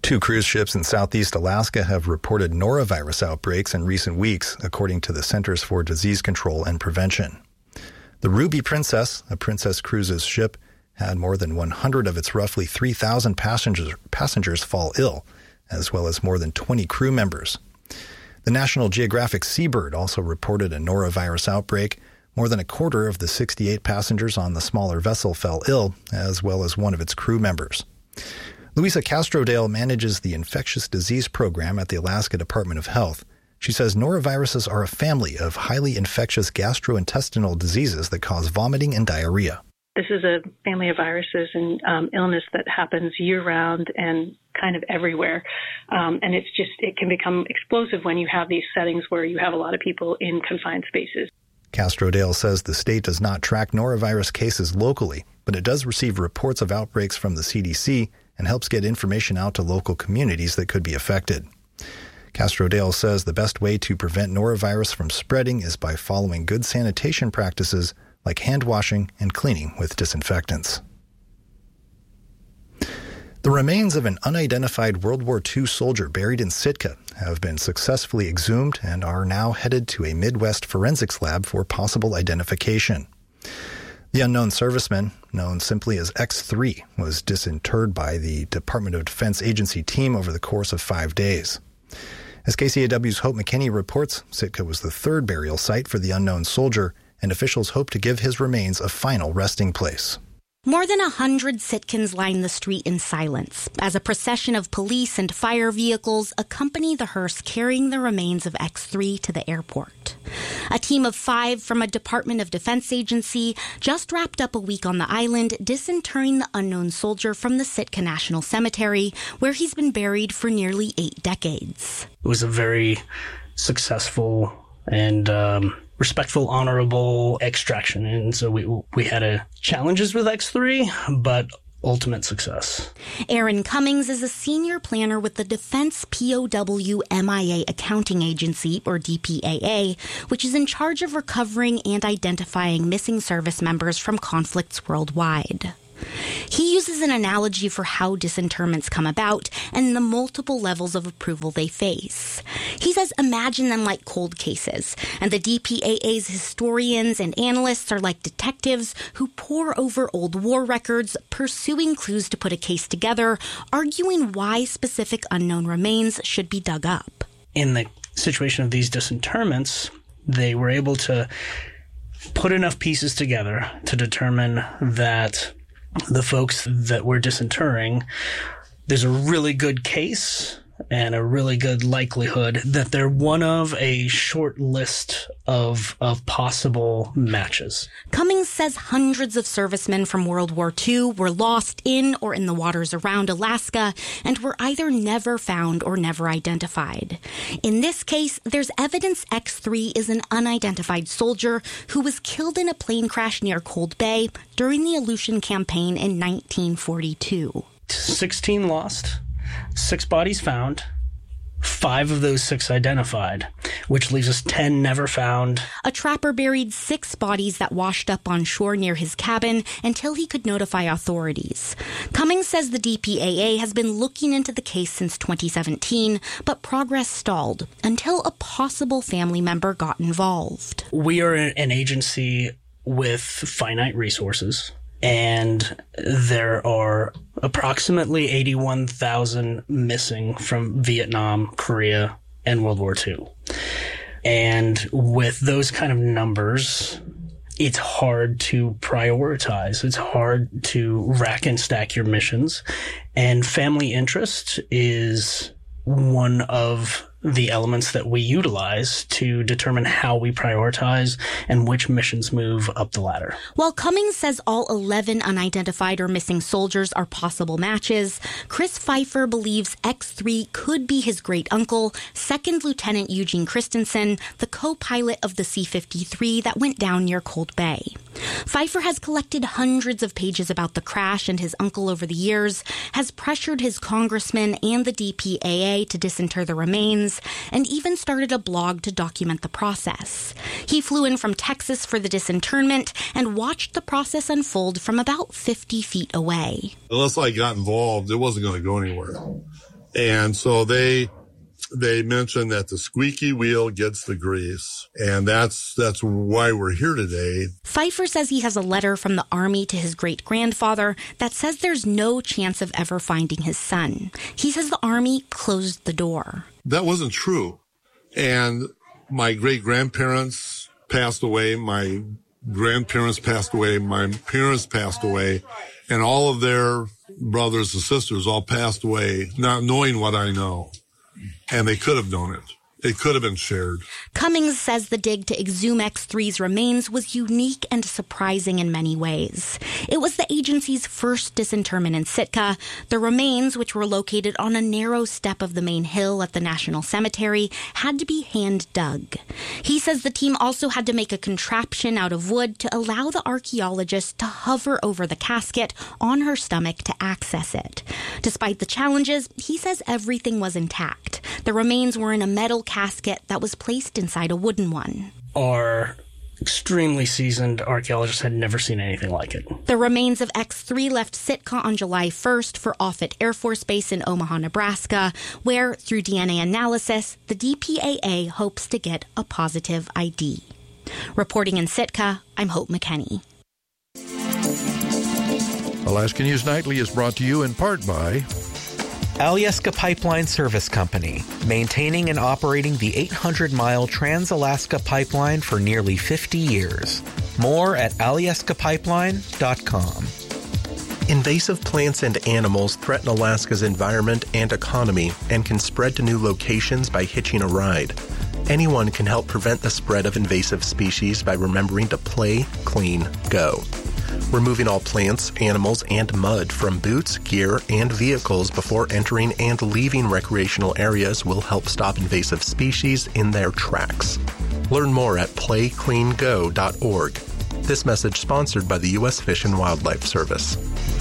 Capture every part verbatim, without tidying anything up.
Two cruise ships in southeast Alaska have reported norovirus outbreaks in recent weeks, according to the Centers for Disease Control and Prevention. The Ruby Princess, a Princess Cruises ship, had more than one hundred of its roughly three thousand passengers, passengers fall ill, as well as more than twenty crew members. The National Geographic Seabird also reported a norovirus outbreak. More than a quarter of the sixty-eight passengers on the smaller vessel fell ill, as well as one of its crew members. Louisa Castrodale manages the infectious disease program at the Alaska Department of Health. She says noroviruses are a family of highly infectious gastrointestinal diseases that cause vomiting and diarrhea. This is a family of viruses and um, illness that happens year-round and kind of everywhere. Um, and it's just, it can become explosive when you have these settings where you have a lot of people in confined spaces. Castrodale says the state does not track norovirus cases locally, but it does receive reports of outbreaks from the C D C and helps get information out to local communities that could be affected. Castrodale says the best way to prevent norovirus from spreading is by following good sanitation practices like hand washing and cleaning with disinfectants. The remains of an unidentified World War Two soldier buried in Sitka have been successfully exhumed and are now headed to a Midwest forensics lab for possible identification. The unknown serviceman, known simply as X three, was disinterred by the Department of Defense Agency team over the course of five days. As K C A W's Hope McKinney reports, Sitka was the third burial site for the unknown soldier, and officials hope to give his remains a final resting place. More than a hundred Sitkans line the street in silence as a procession of police and fire vehicles accompany the hearse carrying the remains of X three to the airport. A team of five from a Department of Defense agency just wrapped up a week on the island disinterring the unknown soldier from the Sitka National Cemetery, where he's been buried for nearly eight decades. It was a very successful and um, respectful, honorable extraction. And so we we had a challenges with X three, but ultimate success. Aaron Cummings is a senior planner with the Defense P O W M I A Accounting Agency, or D P A A, which is in charge of recovering and identifying missing service members from conflicts worldwide. He uses an analogy for how disinterments come about and the multiple levels of approval they face. He says imagine them like cold cases, and the D P A A's historians and analysts are like detectives who pore over old war records, pursuing clues to put a case together, arguing why specific unknown remains should be dug up. In the situation of these disinterments, they were able to put enough pieces together to determine that the folks that we're disinterring, there's a really good case and a really good likelihood that they're one of a short list of of possible matches. Cummings says hundreds of servicemen from World War Two were lost in or in the waters around Alaska and were either never found or never identified. In this case, there's evidence X three is an unidentified soldier who was killed in a plane crash near Cold Bay during the Aleutian Campaign in nineteen forty-two. sixteen lost. Six bodies found, five of those six identified, which leaves us ten never found. A trapper buried six bodies that washed up on shore near his cabin until he could notify authorities. Cummings says the D P A A has been looking into the case since twenty seventeen, but progress stalled until a possible family member got involved. We are an agency with finite resources. And there are approximately eighty-one thousand missing from Vietnam, Korea, and World War Two. And with those kind of numbers, it's hard to prioritize. It's hard to rack and stack your missions. And family interest is one of the elements that we utilize to determine how we prioritize and which missions move up the ladder. While Cummings says all eleven unidentified or missing soldiers are possible matches, Chris Pfeiffer believes X three could be his great-uncle, Second Lieutenant Eugene Christensen, the co-pilot of the C fifty-three that went down near Cold Bay. Pfeiffer has collected hundreds of pages about the crash and his uncle over the years, has pressured his congressman and the D P A A to disinter the remains, and even started a blog to document the process. He flew in from Texas for the disinterment and watched the process unfold from about fifty feet away. Unless I got involved, it wasn't going to go anywhere. And so they they mentioned that the squeaky wheel gets the grease. And that's that's why we're here today. Pfeiffer says he has a letter from the Army to his great-grandfather that says there's no chance of ever finding his son. He says the Army closed the door. That wasn't true. And my great-grandparents passed away. My grandparents passed away. My parents passed away. And all of their brothers and sisters all passed away, not knowing what I know. And they could have known it. It could have been shared. Cummings says the dig to exhume X three's remains was unique and surprising in many ways. It was the agency's first disinterment in Sitka. The remains, which were located on a narrow step of the main hill at the National Cemetery, had to be hand-dug. He says the team also had to make a contraption out of wood to allow the archaeologist to hover over the casket on her stomach to access it. Despite the challenges, he says everything was intact. The remains were in a metal casket that was placed inside a wooden one. Our extremely seasoned archaeologists had never seen anything like it. The remains of X three left Sitka on July first for Offutt Air Force Base in Omaha, Nebraska, where, through D N A analysis, the D P A A hopes to get a positive I D. Reporting in Sitka, I'm Hope McKenney. Alaska News Nightly is brought to you in part by Alyeska Pipeline Service Company, maintaining and operating the eight hundred mile Trans-Alaska Pipeline for nearly fifty years. More at alyeska pipeline dot com. Invasive plants and animals threaten Alaska's environment and economy and can spread to new locations by hitching a ride. Anyone can help prevent the spread of invasive species by remembering to play, clean, go. Removing all plants, animals, and mud from boots, gear, and vehicles before entering and leaving recreational areas will help stop invasive species in their tracks. Learn more at play clean go dot org. This message sponsored by the U S Fish and Wildlife Service.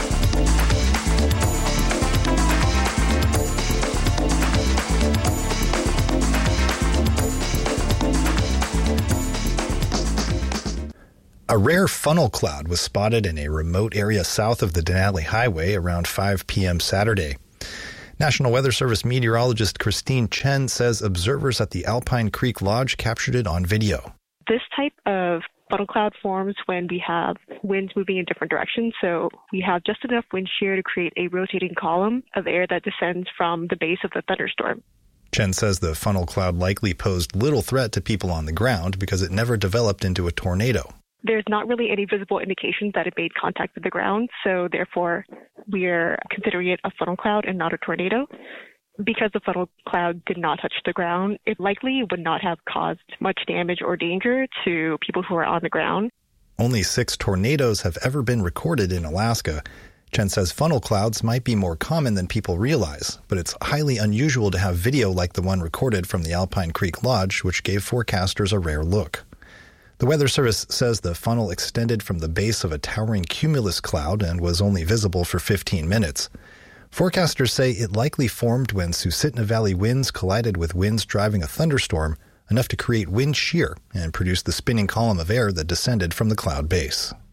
A rare funnel cloud was spotted in a remote area south of the Denali Highway around five p.m. Saturday. National Weather Service meteorologist Christine Chen says observers at the Alpine Creek Lodge captured it on video. This type of funnel cloud forms when we have winds moving in different directions. So we have just enough wind shear to create a rotating column of air that descends from the base of the thunderstorm. Chen says the funnel cloud likely posed little threat to people on the ground because it never developed into a tornado. There's not really any visible indication that it made contact with the ground, so therefore we're considering it a funnel cloud and not a tornado. Because the funnel cloud did not touch the ground, it likely would not have caused much damage or danger to people who are on the ground. Only six tornadoes have ever been recorded in Alaska. Chen says funnel clouds might be more common than people realize, but it's highly unusual to have video like the one recorded from the Alpine Creek Lodge, which gave forecasters a rare look. The Weather Service says the funnel extended from the base of a towering cumulus cloud and was only visible for fifteen minutes. Forecasters say it likely formed when Susitna Valley winds collided with winds driving a thunderstorm, enough to create wind shear and produce the spinning column of air that descended from the cloud base.